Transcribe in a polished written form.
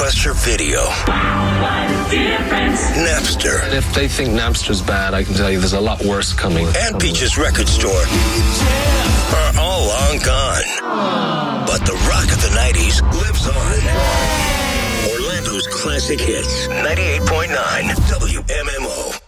Blockbuster Video. Napster. If they think Napster's bad, I can tell you there's a lot worse coming. And Peach's Record Store are all long gone. But the rock of the 90s lives on. Orlando's classic hits. 98.9 WMMO.